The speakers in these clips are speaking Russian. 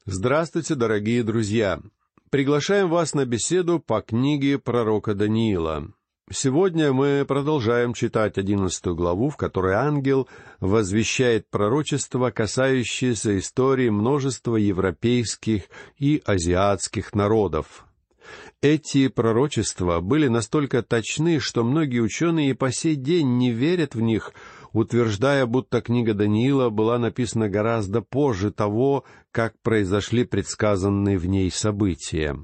Здравствуйте, дорогие друзья! Приглашаем вас на беседу по книге пророка Даниила. Сегодня мы продолжаем читать 11 главу, в которой ангел возвещает пророчество, касающееся истории множества европейских и азиатских народов. Эти пророчества были настолько точны, что многие ученые и по сей день не верят в них, утверждая, будто книга Даниила была написана гораздо позже того, как произошли предсказанные в ней события.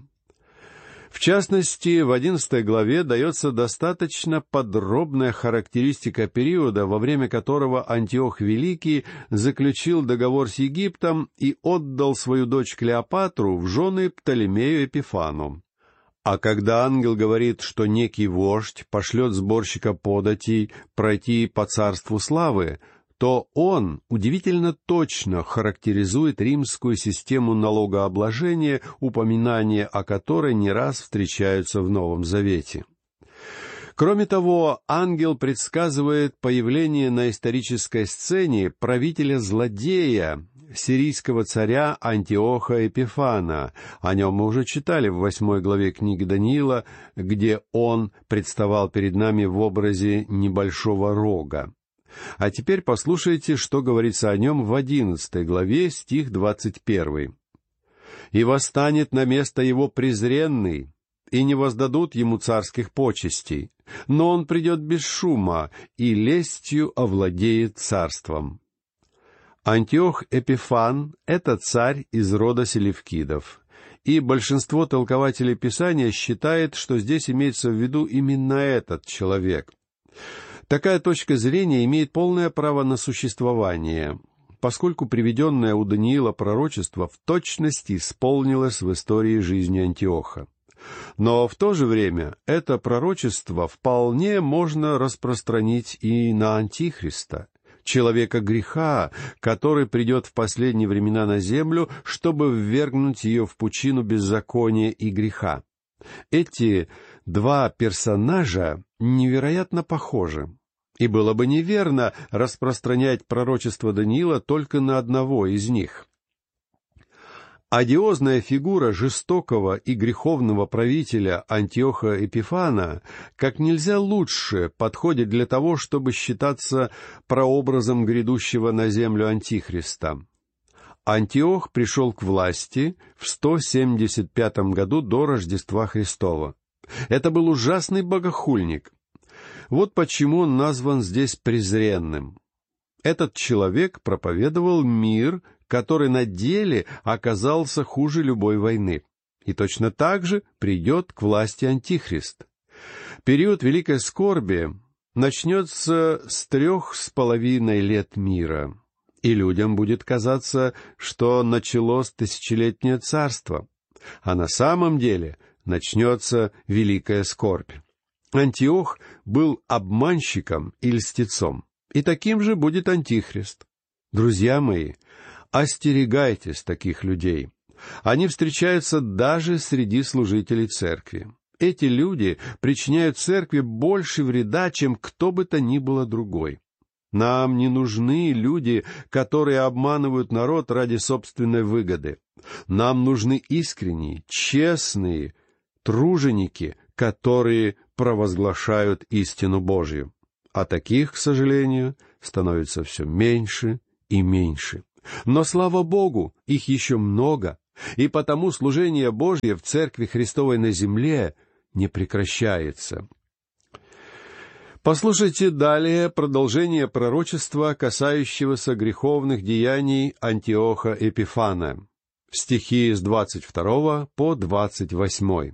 В частности, в 11 главе дается достаточно подробная характеристика периода, во время которого Антиох Великий заключил договор с Египтом и отдал свою дочь Клеопатру в жены Птолемею Эпифану. А когда ангел говорит, что некий вождь пошлет сборщика податей пройти по царству славы, то он удивительно точно характеризует римскую систему налогообложения, упоминания о которой не раз встречаются в Новом Завете. Кроме того, ангел предсказывает появление на исторической сцене правителя-злодея, сирийского царя Антиоха Эпифана. О нем мы уже читали в 8 главе книги Даниила, где он представал перед нами в образе небольшого рога. А теперь послушайте, что говорится о нем в 11 главе, стих 21. «И восстанет на место его презренный, и не воздадут ему царских почестей, но он придет без шума, и лестью овладеет царством». Антиох Эпифан — это царь из рода селевкидов, и большинство толкователей Писания считает, что здесь имеется в виду именно этот человек. Такая точка зрения имеет полное право на существование, поскольку приведенное у Даниила пророчество в точности исполнилось в истории жизни Антиоха. Но в то же время это пророчество вполне можно распространить и на Антихриста, человека греха, который придет в последние времена на землю, чтобы ввергнуть ее в пучину беззакония и греха. Эти два персонажа невероятно похожи, и было бы неверно распространять пророчество Даниила только на одного из них. Одиозная фигура жестокого и греховного правителя Антиоха Эпифана как нельзя лучше подходит для того, чтобы считаться прообразом грядущего на землю Антихриста. Антиох пришел к власти в 175 году до Рождества Христова. Это был ужасный богохульник. Вот почему он назван здесь презренным. Этот человек проповедовал мир, который на деле оказался хуже любой войны. И точно так же придет к власти Антихрист. Период великой скорби начнется с 3,5 лет мира, и людям будет казаться, что началось тысячелетнее царство, а на самом деле начнется великая скорбь. Антиох был обманщиком и льстецом, и таким же будет Антихрист. Друзья мои, остерегайтесь таких людей. Они встречаются даже среди служителей церкви. Эти люди причиняют церкви больше вреда, чем кто бы то ни было другой. Нам не нужны люди, которые обманывают народ ради собственной выгоды. Нам нужны искренние, честные труженики, которые провозглашают истину Божью. А таких, к сожалению, становится все меньше и меньше. Но, слава Богу, их еще много, и потому служение Божье в Церкви Христовой на земле не прекращается. Послушайте далее продолжение пророчества, касающегося греховных деяний Антиоха Эпифана. Стихи с 22 по 28.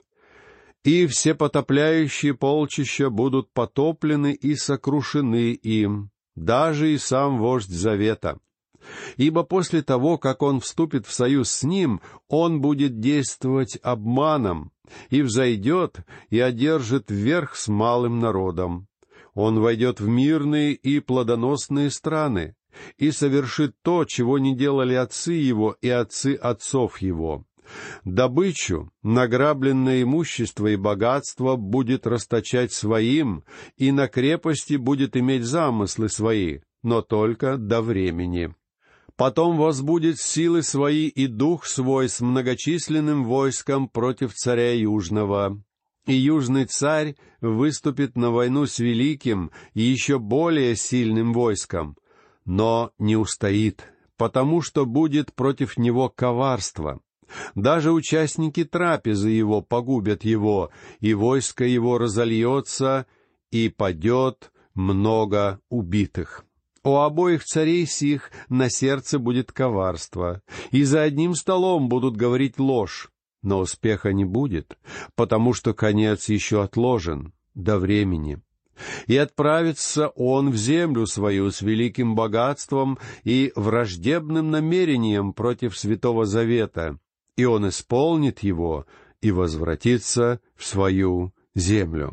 «И все потопляющие полчища будут потоплены и сокрушены им, даже и сам вождь Завета. Ибо после того, как он вступит в союз с ним, он будет действовать обманом, и взойдет, и одержит верх с малым народом. Он войдет в мирные и плодоносные страны, и совершит то, чего не делали отцы его и отцы отцов его. Добычу, награбленное имущество и богатство будет расточать своим, и на крепости будет иметь замыслы свои, но только до времени. Потом возбудит силы свои и дух свой с многочисленным войском против царя Южного. И Южный царь выступит на войну с великим и еще более сильным войском, но не устоит, потому что будет против него коварство. Даже участники трапезы его погубят его, и войско его разольется, и падет много убитых. У обоих царей сих на сердце будет коварство, и за одним столом будут говорить ложь, но успеха не будет, потому что конец еще отложен до времени. И отправится он в землю свою с великим богатством и враждебным намерением против Святого Завета, и он исполнит его и возвратится в свою землю».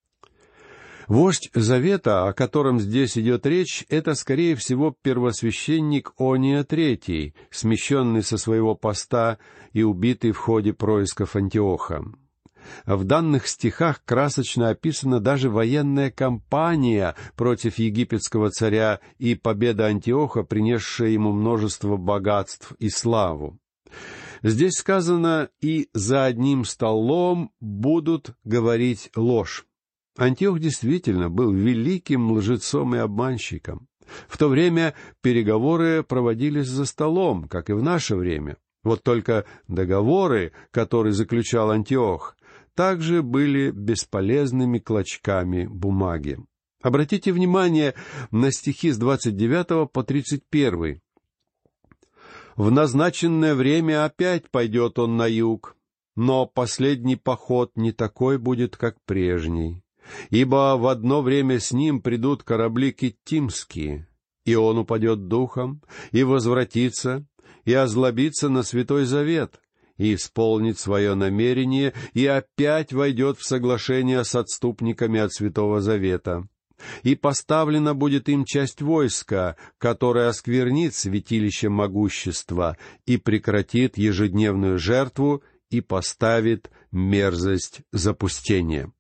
Вождь Завета, о котором здесь идет речь, это, скорее всего, первосвященник Ония III, смещенный со своего поста и убитый в ходе происков Антиоха. В данных стихах красочно описана даже военная кампания против египетского царя и победа Антиоха, принесшая ему множество богатств и славу. Здесь сказано «и за одним столом будут говорить ложь». Антиох действительно был великим лжецом и обманщиком. В то время переговоры проводились за столом, как и в наше время. Вот только договоры, которые заключал Антиох, также были бесполезными клочками бумаги. Обратите внимание на стихи с 29 по 31. «В назначенное время опять пойдет он на юг, но последний поход не такой будет, как прежний. Ибо в одно время с ним придут корабли киттимские, и он упадет духом, и возвратится, и озлобится на Святой Завет, и исполнит свое намерение, и опять войдет в соглашение с отступниками от Святого Завета. И поставлена будет им часть войска, которая осквернит святилище могущества и прекратит ежедневную жертву и поставит мерзость запустения».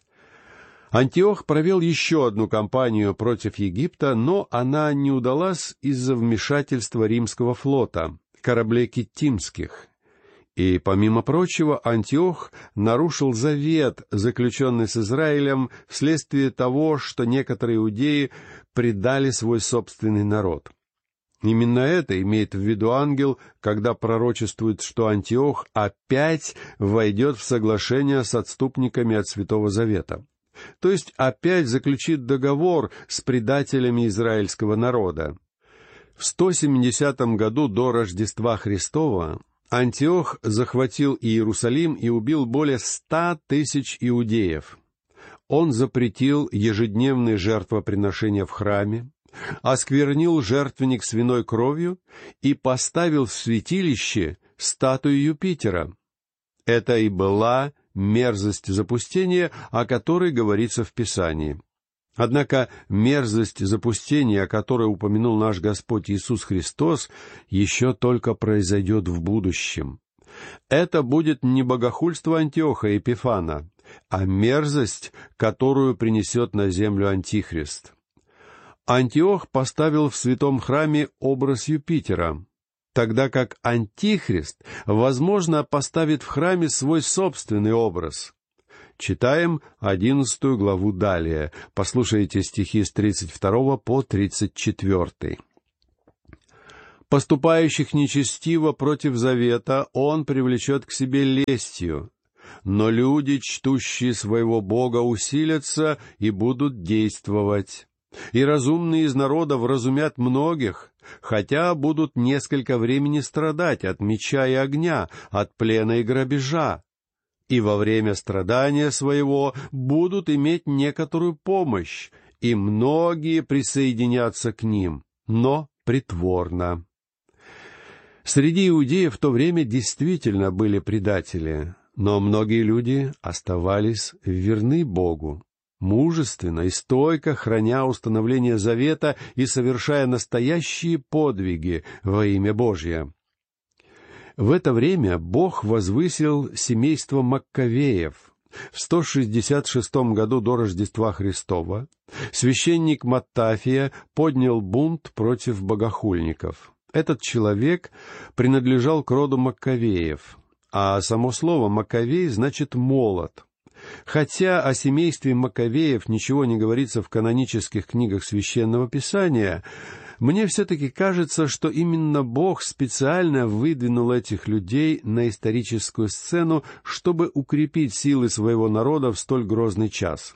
Антиох провел еще одну кампанию против Египта, но она не удалась из-за вмешательства римского флота, кораблей киттимских. И, помимо прочего, Антиох нарушил завет, заключенный с Израилем, вследствие того, что некоторые иудеи предали свой собственный народ. Именно это имеет в виду ангел, когда пророчествует, что Антиох опять войдет в соглашение с отступниками от Святого Завета. То есть опять заключит договор с предателями израильского народа. В 170 году до Рождества Христова Антиох захватил Иерусалим и убил более 100 тысяч иудеев. Он запретил ежедневные жертвоприношения в храме, осквернил жертвенник свиной кровью и поставил в святилище статую Юпитера. Это и была мерзость запустения, о которой говорится в Писании. Однако мерзость запустения, о которой упомянул наш Господь Иисус Христос, еще только произойдет в будущем. Это будет не богохульство Антиоха Епифана, а мерзость, которую принесет на землю Антихрист. Антиох поставил в святом храме образ Юпитера, тогда как Антихрист, возможно, поставит в храме свой собственный образ. Читаем 11 главу далее. Послушайте стихи с 32 по 34. «Поступающих нечестиво против завета он привлечет к себе лестью, но люди, чтущие своего Бога, усилятся и будут действовать. И разумные из народа вразумят многих, хотя будут несколько времени страдать от меча и огня, от плена и грабежа. И во время страдания своего будут иметь некоторую помощь, и многие присоединятся к ним, но притворно». Среди иудеев в то время действительно были предатели, но многие люди оставались верны Богу, мужественно и стойко храня установление завета и совершая настоящие подвиги во имя Божье. В это время Бог возвысил семейство Маккавеев. В 166 году до Рождества Христова священник Маттафия поднял бунт против богохульников. Этот человек принадлежал к роду Маккавеев, а само слово «Маккавей» значит «молот». Хотя о семействе Маккавеев ничего не говорится в канонических книгах Священного Писания, мне все-таки кажется, что именно Бог специально выдвинул этих людей на историческую сцену, чтобы укрепить силы своего народа в столь грозный час.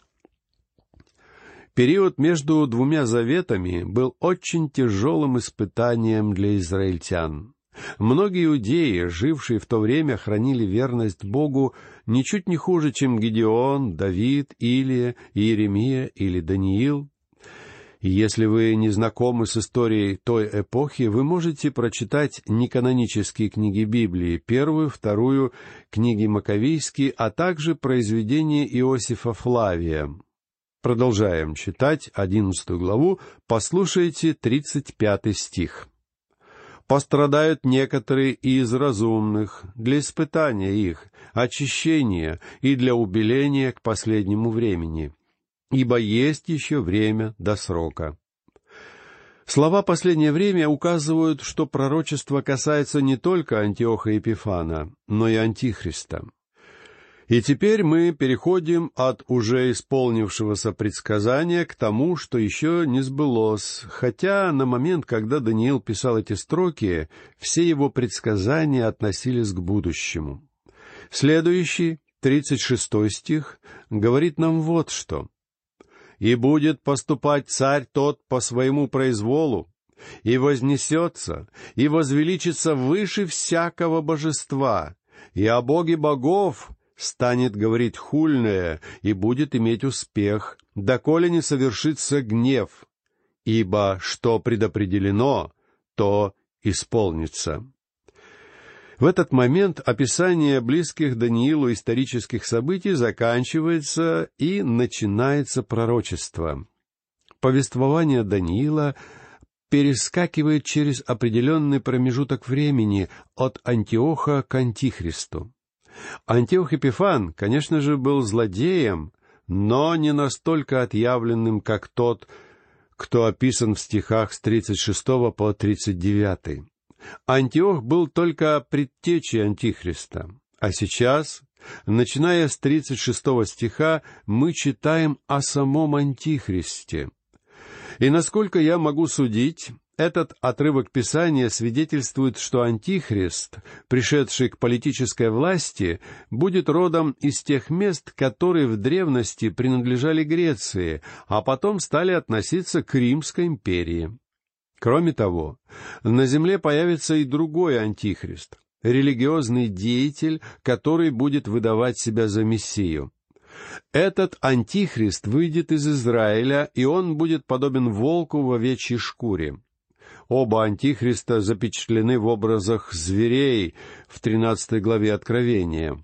Период между двумя заветами был очень тяжелым испытанием для израильтян. Многие иудеи, жившие в то время, хранили верность Богу ничуть не хуже, чем Гедеон, Давид, Илия, Иеремия или Даниил. И если вы не знакомы с историей той эпохи, вы можете прочитать неканонические книги Библии, первую, вторую, книги Маковейские, а также произведения Иосифа Флавия. Продолжаем читать 11 главу, послушайте 35 стих. «Пострадают некоторые из разумных для испытания их, очищения и для убеления к последнему времени, ибо есть еще время до срока». Слова «последнее время» указывают, что пророчество касается не только Антиоха Епифана, но и Антихриста. И теперь мы переходим от уже исполнившегося предсказания к тому, что еще не сбылось, хотя на момент, когда Даниил писал эти строки, все его предсказания относились к будущему. Следующий, 36 стих, говорит нам вот что. «И будет поступать царь тот по своему произволу, и вознесется, и возвеличится выше всякого божества, и о Боге богов станет говорить хульное и будет иметь успех, доколе не совершится гнев, ибо что предопределено, то исполнится». В этот момент описание близких Даниилу исторических событий заканчивается и начинается пророчество. Повествование Даниила перескакивает через определенный промежуток времени от Антиоха к Антихристу. Антиох Епифан, конечно же, был злодеем, но не настолько отъявленным, как тот, кто описан в стихах с 36 по 39. Антиох был только предтечей Антихриста, а сейчас, начиная с 36 стиха, мы читаем о самом Антихристе. И насколько я могу судить, этот отрывок Писания свидетельствует, что Антихрист, пришедший к политической власти, будет родом из тех мест, которые в древности принадлежали Греции, а потом стали относиться к Римской империи. Кроме того, на земле появится и другой Антихрист, религиозный деятель, который будет выдавать себя за Мессию. Этот Антихрист выйдет из Израиля, и он будет подобен волку в овечьей шкуре. Оба Антихриста запечатлены в образах зверей в 13 главе Откровения.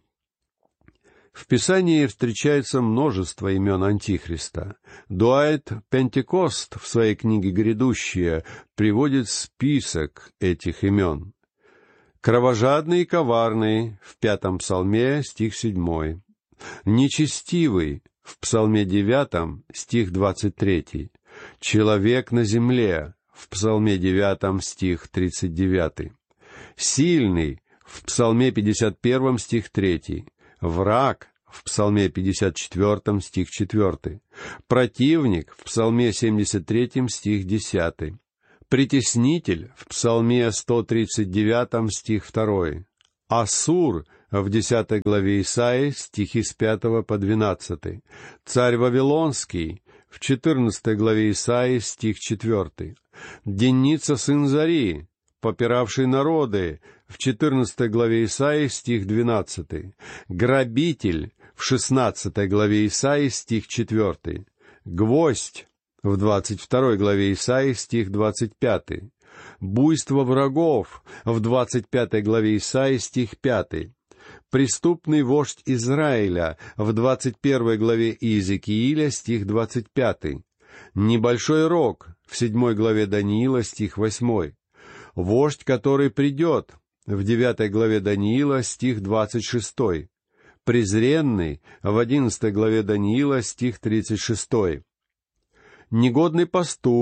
В Писании встречается множество имен Антихриста. Дуайт Пентекост в своей книге «Грядущее» приводит список этих имен. Кровожадный и коварный в 5 псалме, стих 7. Нечестивый в псалме 9, стих 23. Человек на земле в псалме 9, стих 39. Сильный в псалме 51, стих 3. Враг в псалме 54, стих 4. Противник в псалме 73, стих 10. Притеснитель в псалме 139, стих 2. Ассур в 10 главе Исаии, стихи с 5 по 12. Царь Вавилонский в 14 главе Исаии, стих 4. Денница сын Зари, попиравший народы, в 14 главе Исаии, стих 12. Грабитель в 16 главе Исаии, стих 4. Гвоздь в 22 главе Исаии, стих 25. Буйство врагов в 25 главе Исаии, стих 5. Преступный вождь Израиля в 21 главе Иезекииля, стих 25. Небольшой рог в 7 главе Даниила, стих 8. Вождь, который придет, в 9 главе Даниила, стих 26. Презренный, в 11 главе Даниила, стих 36. Негодный пастух,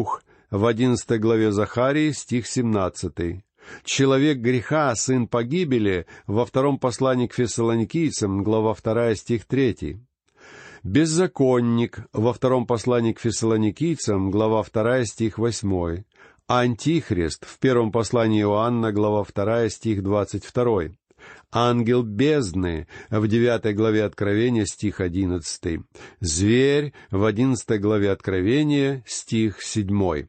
в 11 главе Захарии, стих 17. Человек греха, сын погибели, во втором послании к Фессалоникийцам, глава 2, стих 3. Беззаконник, во втором послании к Фессалоникийцам, глава 2, стих 8. Антихрист, в первом послании Иоанна, глава 2, стих 22. Ангел бездны, в 9 главе Откровения, стих 11. Зверь, в 11 главе Откровения, стих 7.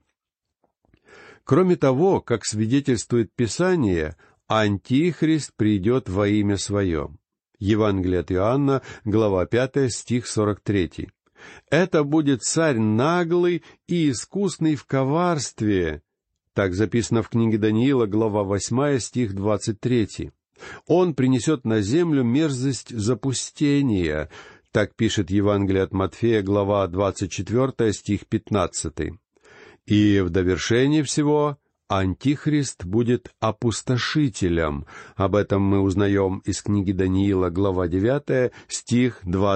Кроме того, как свидетельствует Писание, Антихрист придет во имя Свое. Евангелие от Иоанна, глава 5, стих 43. Это будет царь наглый и искусный в коварстве. Так записано в книге Даниила, глава 8, стих 23. Он принесет на землю мерзость запустения. Так пишет Евангелие от Матфея, глава 24, стих 15. И в довершении всего Антихрист будет опустошителем. Об этом мы узнаем из книги Даниила, глава 9, стих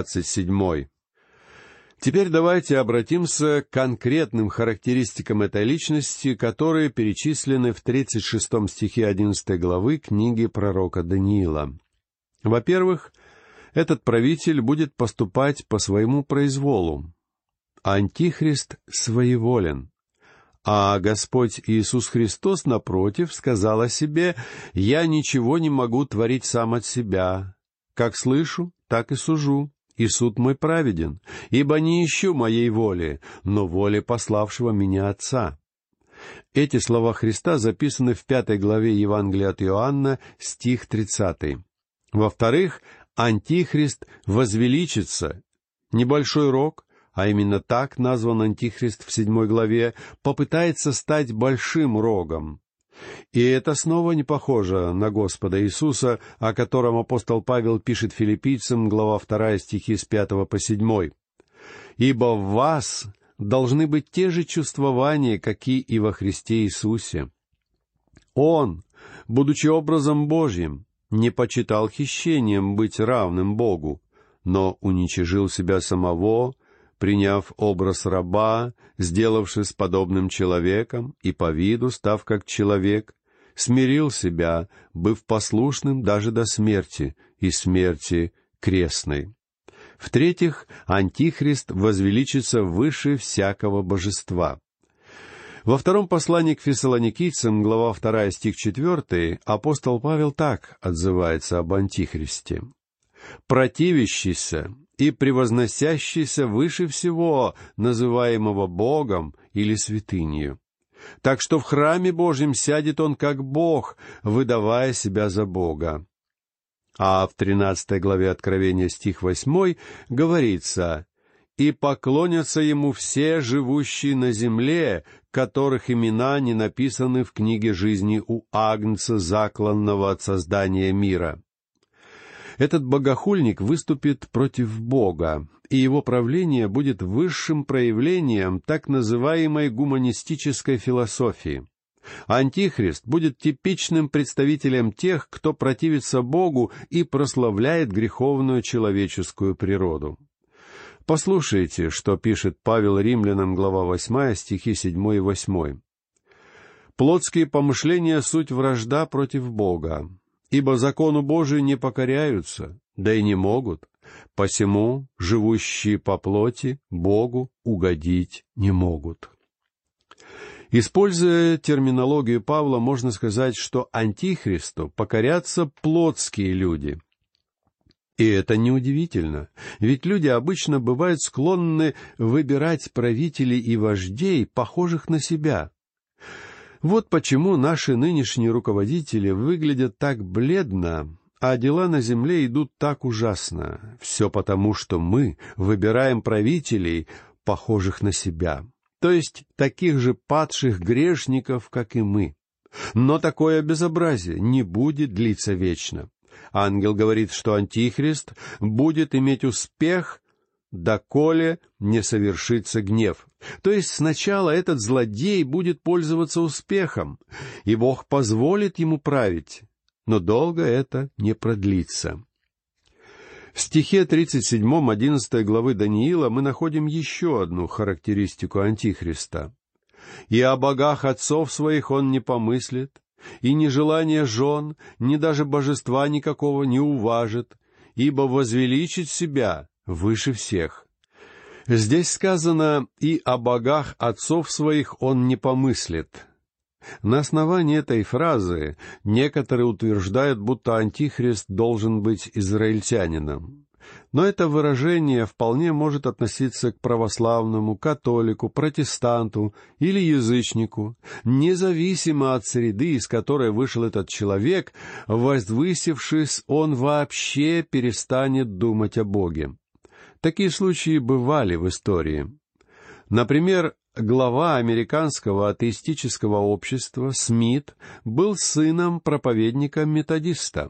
27. Теперь давайте обратимся к конкретным характеристикам этой личности, которые перечислены в 36 стихе 11 главы книги пророка Даниила. Во-первых, этот правитель будет поступать по своему произволу. Антихрист своеволен. А Господь Иисус Христос, напротив, сказал о себе: «Я ничего не могу творить сам от себя. Как слышу, так и сужу, и суд мой праведен, ибо не ищу моей воли, но воли пославшего меня Отца». Эти слова Христа записаны в 5 главе Евангелия от Иоанна, стих 30. Во-вторых, Антихрист возвеличится. Небольшой рог, а именно так назван Антихрист в 7 главе, попытается стать большим рогом. И это снова не похоже на Господа Иисуса, о котором апостол Павел пишет филиппийцам, глава 2, стихи с 5 по 7. «Ибо в вас должны быть те же чувствования, какие и во Христе Иисусе. Он, будучи образом Божьим, не почитал хищением быть равным Богу, но уничижил себя самого, приняв образ раба, сделавшись подобным человеком, и по виду, став как человек, смирил себя, быв послушным даже до смерти, и смерти крестной». В-третьих, Антихрист возвеличится выше всякого божества. Во втором послании к Фессалоникийцам, глава 2, стих 4, апостол Павел так отзывается об Антихристе: «Противящийся и превозносящийся выше всего, называемого Богом или святынею. Так что в храме Божьем сядет он как Бог, выдавая себя за Бога». А в 13 главе Откровения, стих 8, говорится: «И поклонятся ему все живущие на земле, которых имена не написаны в книге жизни у Агнца, закланного от создания мира». Этот богохульник выступит против Бога, и его правление будет высшим проявлением так называемой гуманистической философии. Антихрист будет типичным представителем тех, кто противится Богу и прославляет греховную человеческую природу. Послушайте, что пишет Павел Римлянам, глава 8, стихи 7 и 8. «Плотские помышления — суть вражда против Бога, ибо закону Божию не покоряются, да и не могут, посему живущие по плоти Богу угодить не могут». Используя терминологию Павла, можно сказать, что Антихристу покорятся плотские люди. И это неудивительно, ведь люди обычно бывают склонны выбирать правителей и вождей, похожих на себя. Вот почему наши нынешние руководители выглядят так бледно, а дела на земле идут так ужасно. Все потому, что мы выбираем правителей, похожих на себя, то есть таких же падших грешников, как и мы. Но такое безобразие не будет длиться вечно. Ангел говорит, что Антихрист будет иметь успех, доколе не совершится гнев. То есть сначала этот злодей будет пользоваться успехом, и Бог позволит ему править, но долго это не продлится. В стихе 37 11 главы Даниила мы находим еще одну характеристику Антихриста. И о богах отцов своих он не помыслит, и ни желания жен, ни даже божества никакого не уважит, ибо возвеличит себя выше всех». Здесь сказано «и о богах отцов своих он не помыслит». На основании этой фразы некоторые утверждают, будто Антихрист должен быть израильтянином. Но это выражение вполне может относиться к православному, католику, протестанту или язычнику, независимо от среды, из которой вышел этот человек. Возвысившись, он вообще перестанет думать о Боге. Такие случаи бывали в истории. Например, глава американского атеистического общества Смит был сыном проповедника-методиста,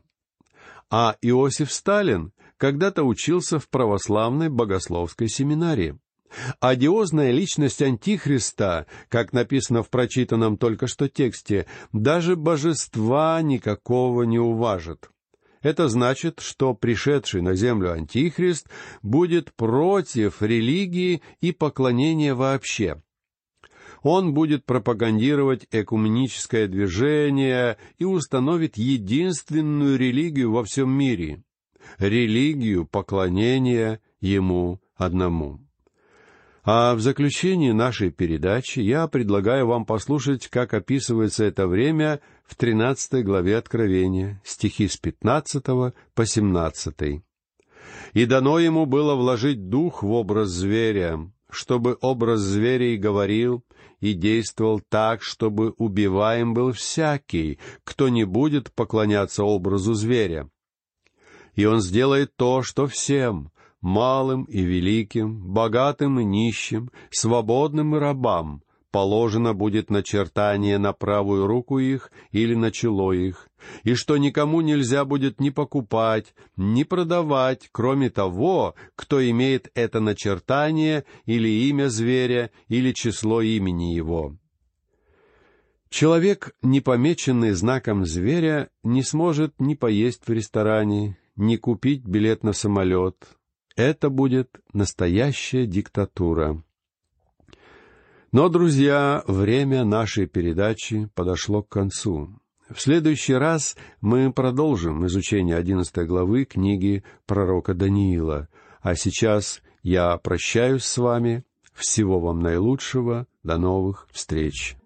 а Иосиф Сталин когда-то учился в православной богословской семинарии. Одиозная личность Антихриста, как написано в прочитанном только что тексте, даже божества никакого не уважит. Это значит, что пришедший на землю Антихрист будет против религии и поклонения вообще. Он будет пропагандировать экуменическое движение и установит единственную религию во всем мире — религию поклонения Ему одному. А в заключении нашей передачи я предлагаю вам послушать, как описывается это время в 13 главе Откровения, стихи с 15 по 17. «И дано ему было вложить дух в образ зверя, чтобы образ зверя и говорил, и действовал так, чтобы убиваем был всякий, кто не будет поклоняться образу зверя. И он сделает то, что всем, малым и великим, богатым и нищим, свободным и рабам, положено будет начертание на правую руку их или на чело их, и что никому нельзя будет ни покупать, ни продавать, кроме того, кто имеет это начертание или имя зверя, или число имени его». Человек, не помеченный знаком зверя, не сможет ни поесть в ресторане, ни купить билет на самолет. Это будет настоящая диктатура. Но, друзья, время нашей передачи подошло к концу. В следующий раз мы продолжим изучение 11 главы книги пророка Даниила. А сейчас я прощаюсь с вами. Всего вам наилучшего. До новых встреч.